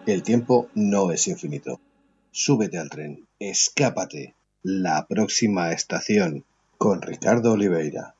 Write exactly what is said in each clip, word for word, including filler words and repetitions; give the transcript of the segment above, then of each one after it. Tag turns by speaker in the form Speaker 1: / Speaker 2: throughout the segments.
Speaker 1: El tiempo no es infinito. Súbete al tren, escápate. La próxima estación con Ricardo Oliveira.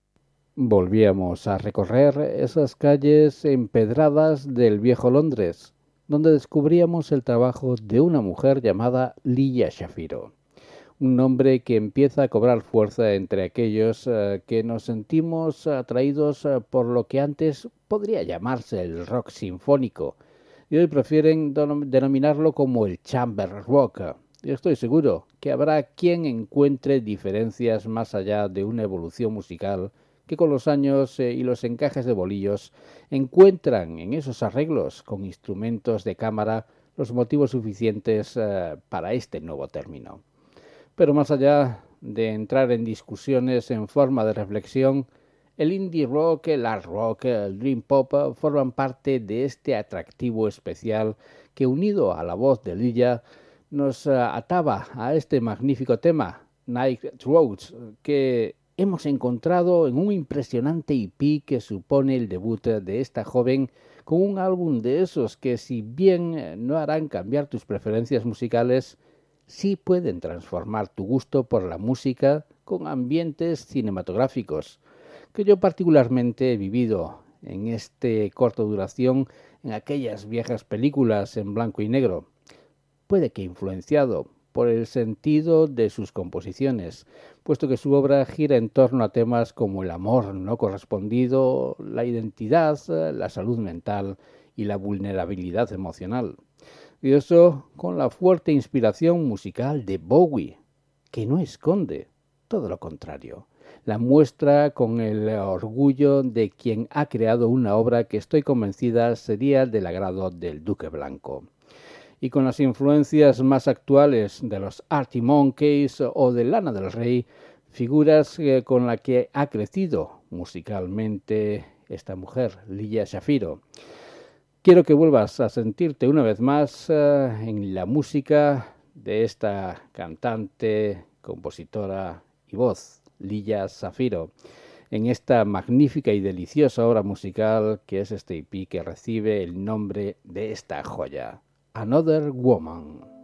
Speaker 2: Volvíamos a recorrer esas calles empedradas del viejo Londres, donde descubríamos el trabajo de una mujer llamada Lia Shafiro, un nombre que empieza a cobrar fuerza entre aquellos uh, que nos sentimos atraídos uh, por lo que antes podría llamarse el rock sinfónico, y hoy prefieren denominarlo como el chamber rock. Y estoy seguro que habrá quien encuentre diferencias más allá de una evolución musical que con los años eh, y los encajes de bolillos encuentran en esos arreglos con instrumentos de cámara los motivos suficientes eh, para este nuevo término. Pero más allá de entrar en discusiones en forma de reflexión, el indie rock, el art rock, el dream pop forman parte de este atractivo especial que, unido a la voz de Lia, nos ataba a este magnífico tema, Night Roads, que hemos encontrado en un impresionante E P que supone el debut de esta joven con un álbum de esos que, si bien no harán cambiar tus preferencias musicales, sí pueden transformar tu gusto por la música con ambientes cinematográficos, que yo particularmente he vivido en este corto duración en aquellas viejas películas en blanco y negro. Puede que influenciado por el sentido de sus composiciones, puesto que su obra gira en torno a temas como el amor no correspondido, la identidad, la salud mental y la vulnerabilidad emocional. Y eso con la fuerte inspiración musical de Bowie, que no esconde, todo lo contrario, la muestra con el orgullo de quien ha creado una obra que estoy convencida sería del agrado del Duque Blanco. Y con las influencias más actuales de los Arctic Monkeys o de Lana del Rey, figuras eh, con las que ha crecido musicalmente esta mujer, Lia Shafiro. Quiero que vuelvas a sentirte una vez más uh, en la música de esta cantante, compositora y voz, Lia Shafiro, en esta magnífica y deliciosa obra musical que es este E P que recibe el nombre de esta joya, Another Woman.